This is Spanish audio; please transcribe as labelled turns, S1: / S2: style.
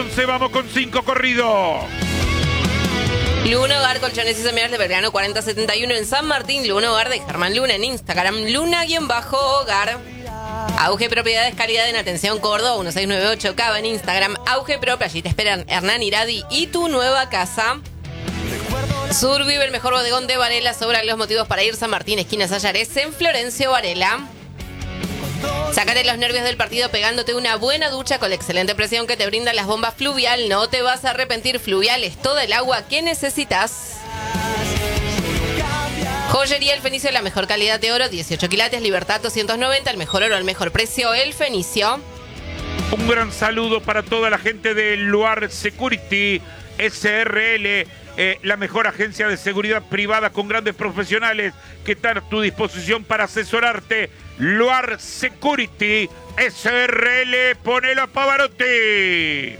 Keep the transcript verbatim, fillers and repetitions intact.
S1: once, vamos con cinco corridos.
S2: Luna Hogar, colchones y semilleros de Belgrano cuarenta setenta y uno en San Martín. Luna Hogar de Germán Luna en Instagram. Luna-Hogar. Auge Propiedades, calidad en atención Córdoba, uno seis nueve ocho Cava en Instagram. Auge Pro, allí te esperan Hernán Iradi y tu nueva casa. Survive, el mejor bodegón de Varela. Sobran los motivos para ir. San Martín, esquina Sayares, en Florencio Varela. Sácate los nervios del partido pegándote una buena ducha con la excelente presión que te brindan las bombas Fluvial. No te vas a arrepentir. Fluvial es toda el agua que necesitas. Joyería El Fenicio, la mejor calidad de oro, dieciocho quilates, Libertad doscientos noventa, el mejor oro al mejor precio, El Fenicio.
S1: Un gran saludo para toda la gente de Luar Security S R L, eh, la mejor agencia de seguridad privada con grandes profesionales que están a tu disposición para asesorarte. Luar Security S R L, ponelo a Pavarotti.